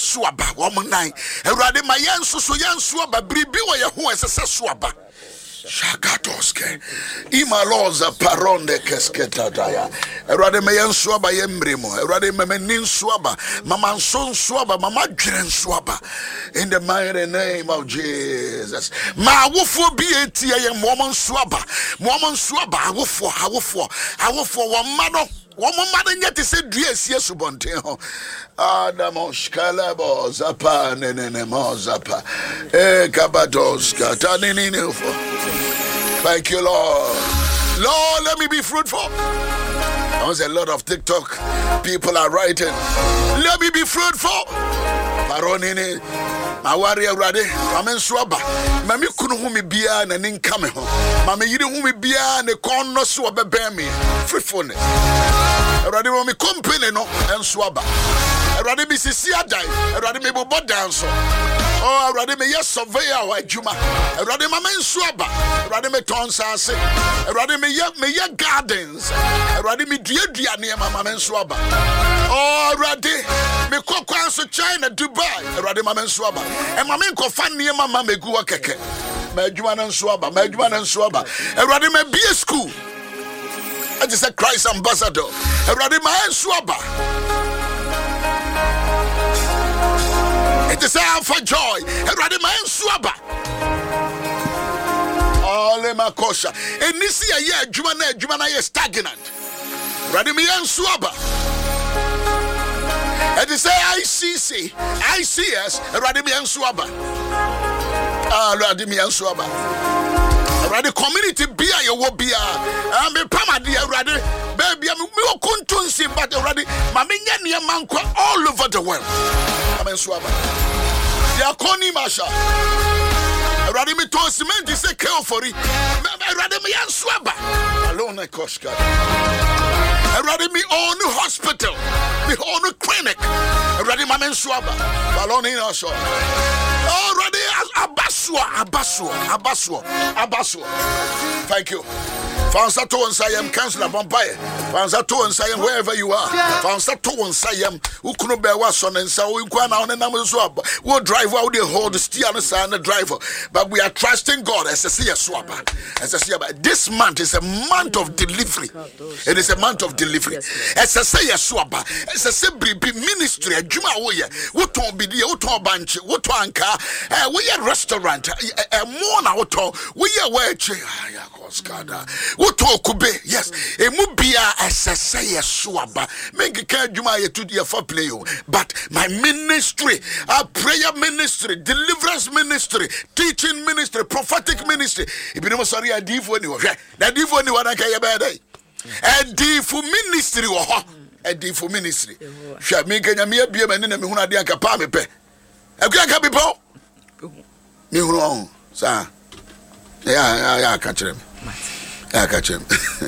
suaba woman Erade ma yenso so yensuaba bribi wo ye ho esese suaba Shakatoske Imaloza paronde kesketa daya Erade me yensuaba yembremo Erade me nin suaba mama son suaba mama dwen suaba in the mighty name of Jesus ma wofo bi etie ye momon suaba awofo wamano Woman yet is a dress, yes, Bonteho. Adamosh Calabo Zapa Nenemo Zapa. Kabados Kataninifo. Thank you, Lord. Lord, let me be fruitful. There's a lot of TikTok people are writing. Let me be fruitful. Baronini. My warrior ready. Mamen swaba. Mami kunu humi bia na ninkame ho. Mami yiri humi bia ne kono swaba bemi. Fruitfulness. Ready me company no and swaba. Ready me sisi adai. Ready me bobo dance. Oh, ready me yes surveyor wa juma. Ready mamen swaba. Ready me tonsase. Ready me ye gardens. Ready me dua ne mamen swaba. Oh, ready me kokwan so China Dubai. Ready mamen swaba. E mamen ko fan ne mama megu keke. Ma juma nan swaba. Ready me be school. I just said Christ ambassador. Erade ma ensuaba. It is Alpha Joy. Erade ma ensuaba. Ole makosha. Enisi ye adwuma na ye stagnant. Erade ma ensuaba. It is ICS. Erade ma ensuaba. Erade ma ensuaba. Ready community bia ye wo bia am be pamade ready baby am me okuntunsi but ready ma menya ne manko all over the world amen suaba dia koni masha ready me to cement is a care for it ready me yan suaba alone koshka ready me own hospital me own clinic ready ma men suaba alone in us already Abasua. Thank you. Fansato and Siam, Councillor Bombay. Fansato and Siam, wherever you are. Fansato and Siam, Ukunobe Wasson and Sao Ukwana on the numbers of we'll drive out the whole the steer and the driver. But we are trusting God as a sea swapper. This month is a month of delivery. It is a month of delivery. As a say a swapper, as a simply ministry, a Juma Oya, what won't be the auto bunch, what anka, we are restaurant, a mona auto, we are where Woto kube yes emubia asase swaba make ka dwuma ye to the for play but my ministry a prayer ministry deliverance ministry teaching ministry prophetic ministry ibino sorry adifo ni wo hwe na adifo ni wana ka ye be dai adifo ministry wo ho adifo ministry hwe me ka nyame abie mane na me hunu ade anka pa me pe akua ka bi po me hunu sa ya ka kire me I catch him.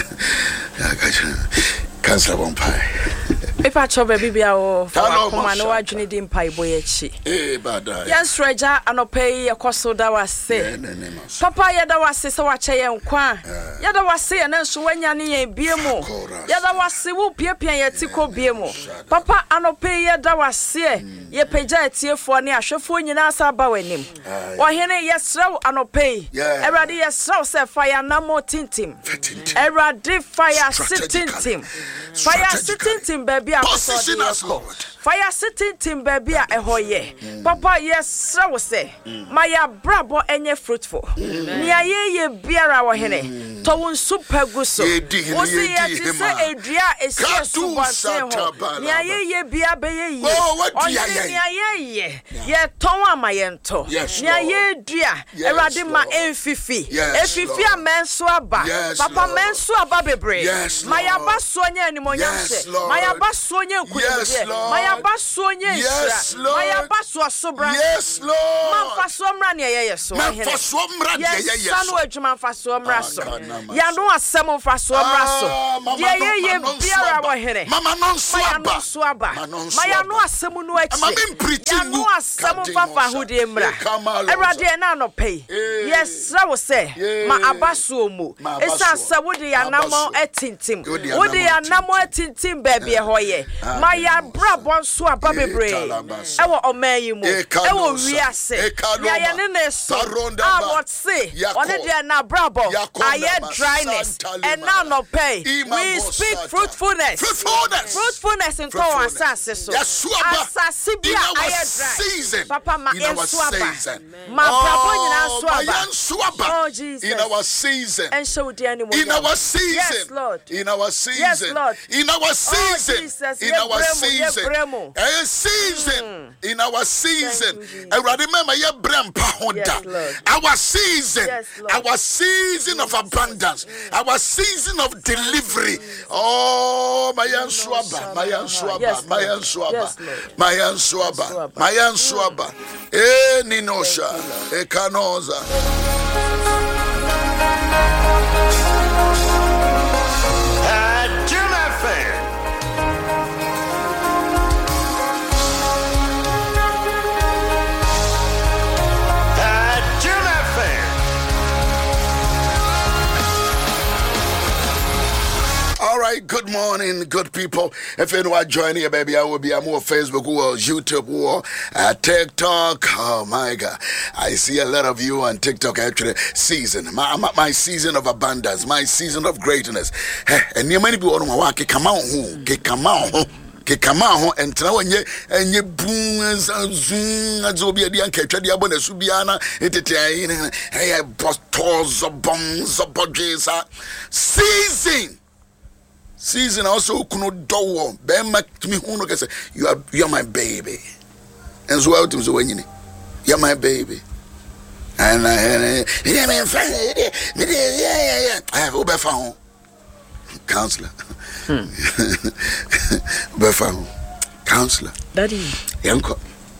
Councillor Bompire. If I chop a baby, I didn't pay boy. Yes, Raja, and pay a cost that was say. Papa, Yada was say, watch a young quan. Yada was say, and then so when Yanni Biemo. Yada was say, who peer Tico Biemo. Papa, and pay Yada was say, ye pay jet here for near chauffeur in Asa Bowenim. Or Henry, yes, so and pay. Everybody, yes, so say fire no more tintim. Everybody fire sitting team. Fire sitting team, baby. Position us, Lord. Fire sitting team, baby. Ahoye. Papa, yes, so say. My brabo any fruitful. Nia ye beer our hene. Towun super guso. Osi ye say Adria is super. Nia ye beer baye. Oh, what nia ye. Ye towa mayento. Nia ye dria. Eradima enfifi. Enfifi a mensuaba. Papa mensuaba bebre. My abasonya anymore. My abasonya kuye. My abasonya. My abasonya. so sobra. Yes, Lord. Man fa so mra ne ye so. Man fa so mra ne ye so. Sanu adwuma fa so mra so. Ya no asem fa so mra so. Ye biara wo here. Mama non so aba. Ma ya no asem no achi. Ya no asem fa hode mra. Erade na no pay. Yes, I will say. Ma abaso mu. Esa se wode ya namo etintim. Wode ya namo etintim baby hoye. Ma ya brabon so aba bebre. Ewo omayi mu. Ewo wiase. Ya ye ne so. I what say. One dey na brabo. Aye dryness. And now no pay. We speak fruitfulness. Fruitfulness in our asase so. Asase bia aye dry. Papa ma ensuaba. Ma brabo nyina suaba. Oh Jesus. In our season. And show the animal. In our season. Yes, Lord. In our season. Yes, Lord. In our season. Oh, Jesus. In our season. A season. In our season. I remember your brem pahonda. Our season. Our season of abundance. Our season of delivery. Oh, Mayan Swaba. Mayan Swaba. Mayan Swaba. Mayan Swaba. Mayan Swaba. Eh, Ninosha. Ekanoza. All right, good morning, good people. If anyone join here, baby, I will be on more Facebook or YouTube or TikTok. Oh my God, I see a lot of you on TikTok actually. My season of abundance, my season of greatness. And you many people want to come out home, come out and now when you boom and Zobia and Katia Bonasubiana, entertain, hey, postors of bombs of budgets. Season also kuno do ben mak to me who say you are my baby. And so out to when you are my baby. And I have Obefa counselor. Obefa counselor. Daddy. Yanko.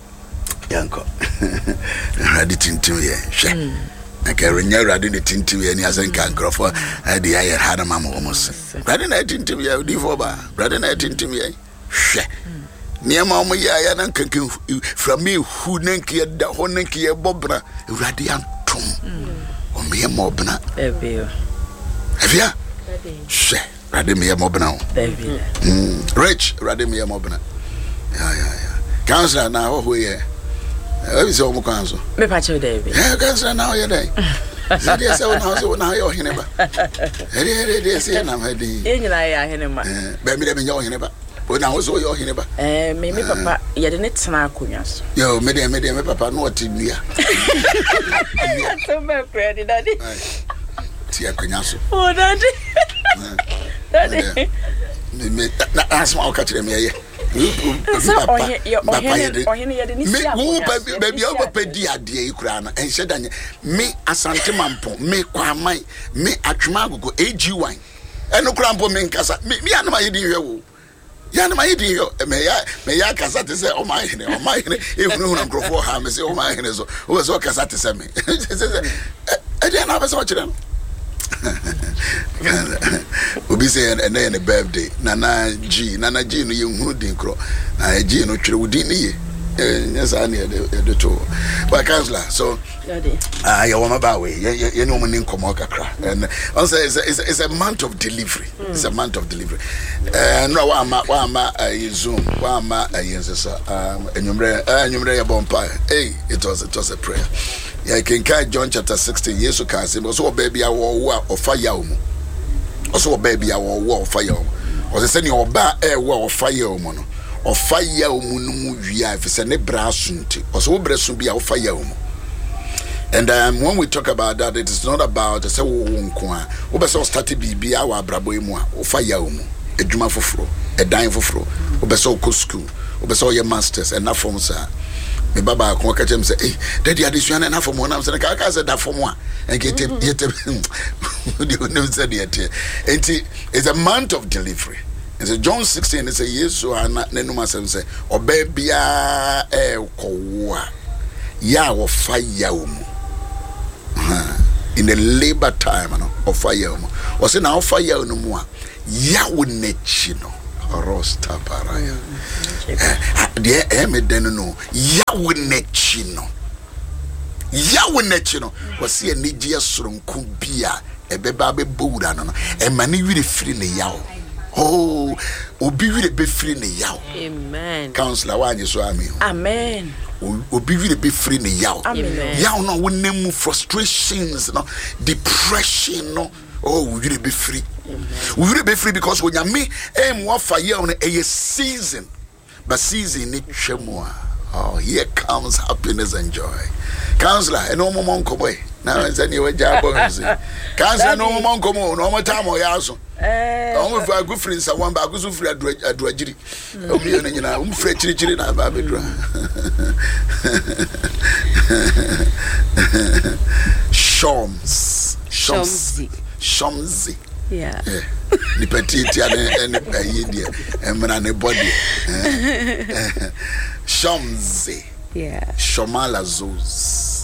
Ready to ye. I can renew Radin the Tinti and Yasan Cancrofa. I had a mamma almost. Radin I didn't be a divorba. Radin I didn't be a she. Near Mamma Yayan can from me who Nenki the Honenki Bobra, Radiant Tom. Or me a mobna. Have ya? She. Radimia Mobna. Rich Radimia Mobna. Yeah. Counselor now, who ye? Is all council. Me patch David. Yeah, council now your day. Now you're Hineba. I'm heading. In I Hinema. Baby, let me know Hineba. When I was all your Hineba. Maybe Papa, you didn't snack Cunas. Yo, Medium, Papa, no tea. That's so bad, Daddy. Tia Cunas. Oh, Daddy. That's my catch them here. Baby, and said, me asante mampo, me kwamai, me atmago, AG1. And no crampo menkasa, me and my dear. Yan my dear, may I casate say, oh my, even when I grow for ham, say, oh my, who was all casate send me. I didn't have as much of them. We'll be saying and then a birthday. Nana G no young hoodin crow. I G no true didn't yes, I near the tour. But counselor, so you want about way, you know, when in Komoka crack. And also, it's a month of delivery. It's a month of delivery. No, I'm Zoom, and you're bonfire. Hey, it was a prayer. Yeah, can carry John chapter 16 years to cast him. Also, baby, I war or fire. Also, baby, I war fire. Or the sending your bar air war or fire mono. Or fire munu via if it's a nebrasunti. Also, breast be our fire. And when we talk about that, it is not about the say Obeso started be our braboimo or fire a juma for fro, a dime for fro, Obeso co school, Obeso your masters and not from sir. Me baba ko ka chem say daddy addition na for mo na say ka say that for mo and get yet you know said yet it's a month of delivery. It's John 16 it say yes so na nenuma say obebia ko ya wo fire mu in the labor time no of fire mu o se na fire no mu a ya wo nechi no rosta paraya de me den no ya wo nechi no o se anigye soronko bia ebeba be bowura no e mane wire firi ne yawo oh obi wire be firi ne yawo amen counselor wanye so amen obi wire be free ne yaw yaw no wonam frustrations no depression no oh we wire be free because when you me wafa yaw no a season but season ni twemo oh here comes happiness and joy counselor eno mo monko boy na nzani we jabo nzi counselor no mo monko mo no mo time o yaso o fa go free sa wan ba go so free aduagiri o mi no nyina o free chiri na ba bedura Shomzi yeah ni petite and ayidi emra ne body Shomzi yeah Shomala Zuz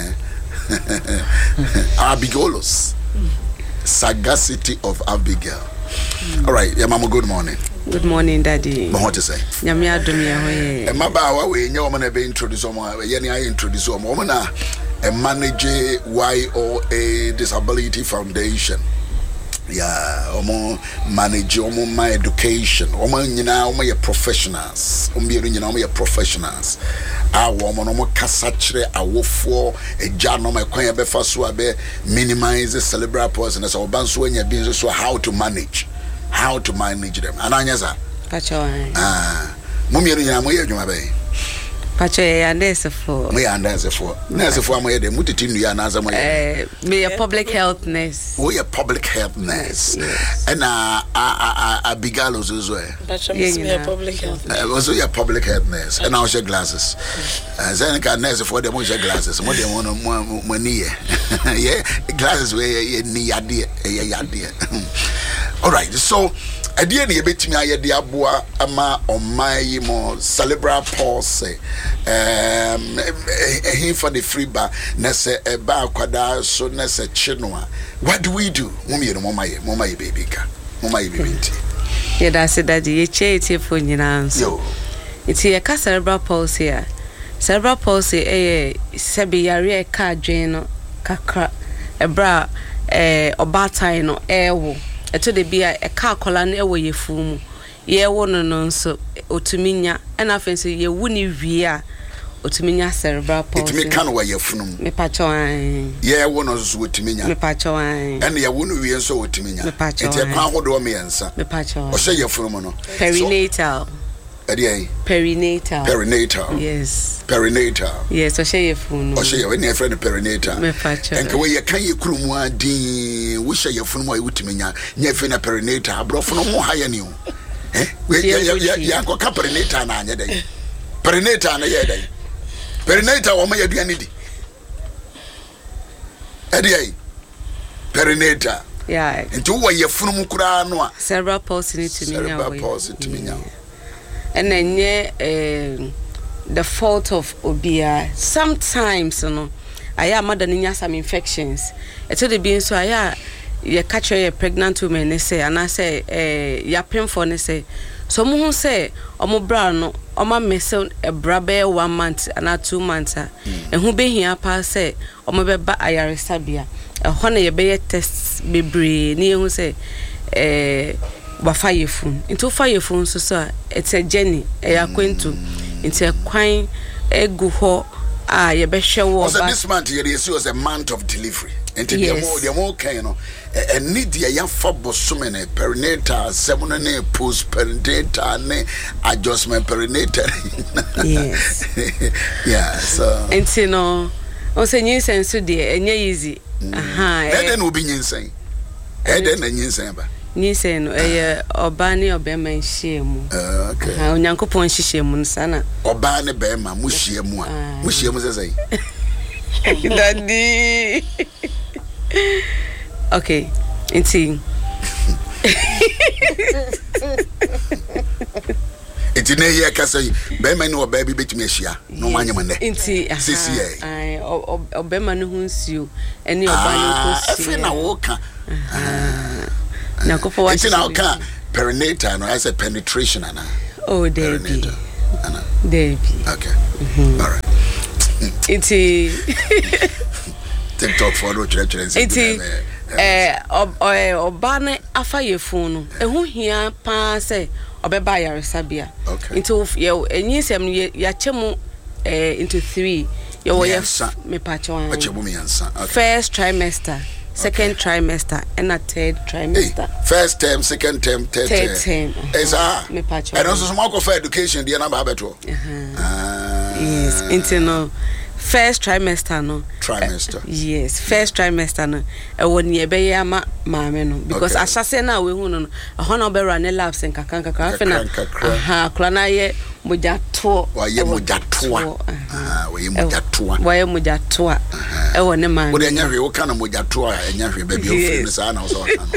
Abigolos sagacity of Abigail. All right, yeah, mama, good morning. Good morning, Daddy. But what to say? Nyame adom ya hoye. Maba we nya woman be introduce omo ye ne I introduce omo na manage YOA Disability Foundation. Yeah, omo manage omo my education. Omo nyina omo ye professionals. Omo ye nyina omo ye professionals. Omo no mo kasa kire awofo eja no my kwan be fa so abe minimize cerebral palsy na so ban so anya bi so how to manage them. Ananya za pacho mummy nyina mo ye adwuma be pacho ya nurse for me nurse for am ye dem mutiti nu ya na za mo ye me a public health nurse. We a public health nurse. Yes. And Abigail Ozozo pacho me a public health nurse. Also a public health nurse and now she glasses then can nurse for them she glasses mo dem no money yeah glasses we ni ade all right so idea na betimi ayede aboa ama omayi mo cerebral palsy for the free bar na se ba kwada so na se chinoa. What do we do? Mummy no mama baby ka mama baby nti Yeah, that's it, Daddy. You cheat for you so it's a cerebral palsy. Cerebral palsy sebi yare ka dwen kakra ebra obata no ewo eto de bia ka kola no ewo yefu mu ye wo no nso otuminya na afense ye wuni wie a otuminya cerebral palsy itimi kan wa yefu no me pacho an ye wo no so otuminya me pacho an ene ye wunu wie nso otuminya me pacho ete kwa hodo me yansa me pacho o se yefu no perinatal perinatal yes o se yefu no o se ye ne friend perinatal me pacho enke we ye kan ye kurumu adin wo se yefu no wa otuminya nya fe na perinatal abrofo no mo haye ni o we ya ko ka perinatal na anya dai perinatal na ye dai perinatal wo ma ye duane di adai perinatal yeah nti wo ye funu mu kura no a cerebral palsy ni to me now and then the fault of obia sometimes no aya mother nya some infections eto de bi so aya ye catch your pregnant woman ne say and I say ya pem for ne say so mo hu say omo bra no oma mese e bra be 1 month and 2 months hu be hia pa say omo be ba ayaresa bia ho na ye be test bebre ni hu say ba fire phone into fire phone so it's a journey akwentu into kwan egu ho ye be hwe wo ba this month here was a month of delivery into the more kind no and need the ya for bosomene perinatal seven ne post perinatal ne adjustment perinatal yes yeah so into no o se nyin sense de enye easy then will be nyin then nyin ba Nise no obani obema nhyiemu okay onyankopon nhyiemu sana obani bema muhyiemu a muhyiemu zezai Daddy okay it's It's in a year, Cassie, Beman or baby bit me, no money. Inti, I or Beman who's you, and your walker. Now go for what's in our car, perinator, and I said penetration, Anna. Oh, Debbie. Debbie. Okay. All right. It's TikTok for churches. Obane afa ye phone ehu hia pa say obeba yaresabia into enyi sem ya chemu into 3 yo ye me pacho first trimester, second trimester, and a third trimester. First term, second term, third term. Me pacho. And also some for education the number beto. Yes, into no first trimester no. Trimester. Yes, first trimester no. E woni e be ya ma no because asase na we hu no hono be run labs en kakanka afena. Kula na ye mojato. Wa ye mojato. Wa ye mojato. Wa ye mojato. E woni man. Wo de nya hwe wo kana mojato a nya hwe ba bi ofin sa na so kana.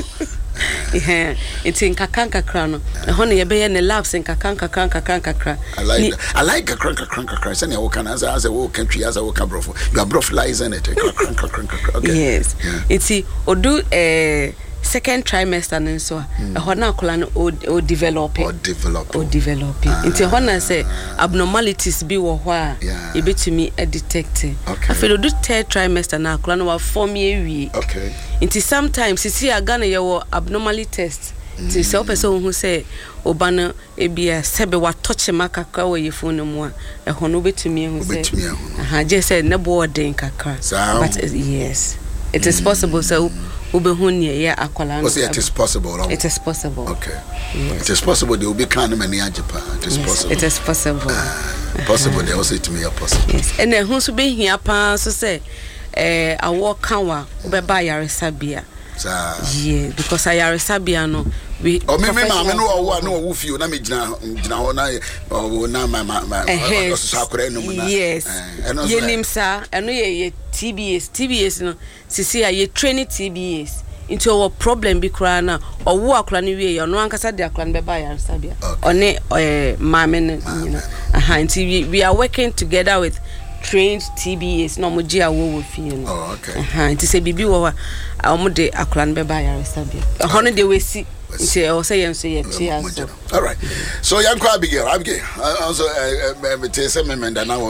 It's in kakanka krano. Hono ye be ne labs en kakanka kra. I like kakanka. Say na wo kana as a wo country as a wo brofo. You are brof lies in it. Okay. Yes. It's odu second trimester and so hona kola no o develop into hona say abnormalities bi wo ho a e betumi detect. I feel do third trimester na kola no wa form ye. Okay. Into sometimes you see a Ghana ye wo abnormality test. Ti se person who say obana ebia sebe wa touch makaka wo ye phone mu a e hono betumi hu say just say ne boarding kakra. But yes, it is possible so Ubehunia, yeah, Aqualan. It is possible. It is possible. Okay. Yes. It is possible. They will be kind of many Japan. It is possible. It is possible. Possible. They also to me are possible. Yes. And then who's being here, so say, I walk kawa, Ubeba Yaresabia. Yeah, because I Yaresabia no. We or maybe I know who feel na me jina or na my yes. Yenim sir, I know ye TBS no. Sisi ye training TBS into our problem be krana or wo akra ni we no ankasa de akra be ba Yaresabia. One mame you know. Until we are working together with trained TBS no mo gia wo feel no. Oh okay. Until say bibi wo mo de akra be ba Yaresabia. Hono de we see all right. So young Abigail. Also say me and now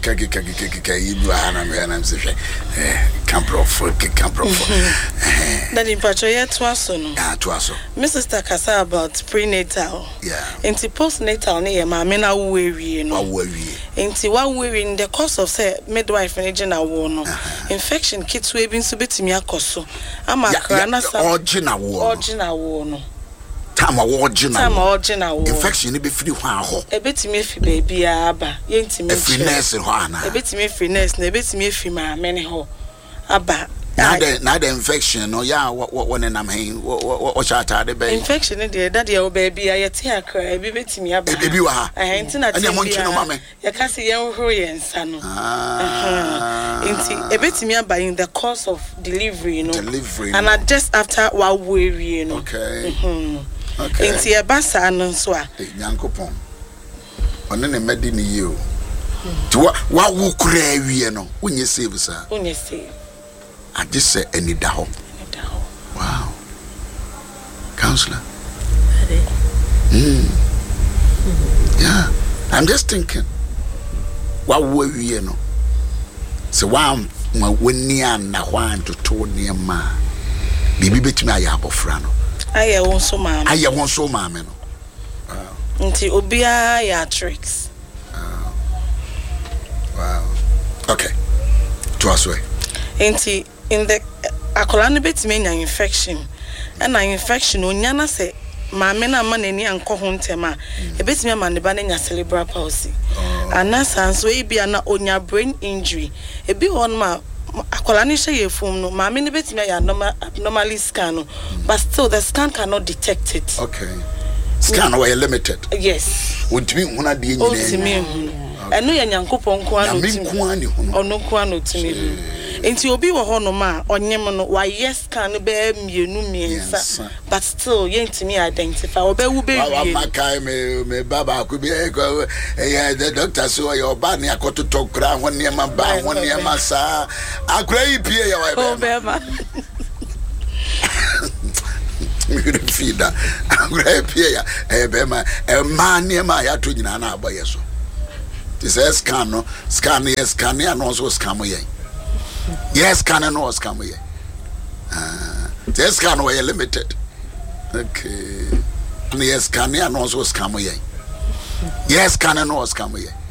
that in Patroya Twaso. Mrs. Takasa about prenatal. Yeah. Into postnatal near Mamena weary no. Into what weary in the course of say midwife and agent no. Infection kids waving so bit me akoso. I'm a crana original no. Time original infection be free ho e betimi fi baby aba yentimi free nurse ho ana e betimi free nurse na e betimi fi ma mene ho aba na the infection no ya what nam he what chata de be infection dey that dey baby ayete akra e betimi aba e bi wa ha enti na e mo nchi no mame ya ka se yen horo yen sa no enti e betimi aba in the course of delivery no and just after wa weary no okay okay enti e basa no so a nyankopon one ne medi ni yi o ti wa wo kura awie no unye save sa unye save I just say any daho. Wow. Counselor. Yeah. I'm just thinking. What were we no? So why when near na one to two near ma. Bibi betimi ayabofra no. Aye won so ma. Aye won so ma me no. Wow. Nti obia ya tricks. Wow. Okay. To us way. Nti in the akola no betime nya infection and infection onyana se maame na ma nani anko ho ntema e betime ma ne ba na nya cerebral palsy anasa so e bia na onya brain injury e bi won ma akola ni hye yefum no maame ne betime ya abnormally scan no but still the scan cannot detect it. Okay. Scan were limited. Yes. Wontimi huna de nyine. Eno ya nyankopon ko ano timi. Ono ko ano timi. Enti obi wo hono ma onyem no wa yes can be mienu miensa but still yentimi identify obewu be wie wa makai me baba ko bi the doctor so your ba ne akototo kra ho ne ma ba ho ne ma sa akra yi pie ya wa be ma fida akra pie ya be ma ma ne ma ya to nyina na aboye so this is scan yes scan ya no so scam ye yes scan no scam ye this scan we limited okay yes scan ya no so scam ye yes scan no scam ye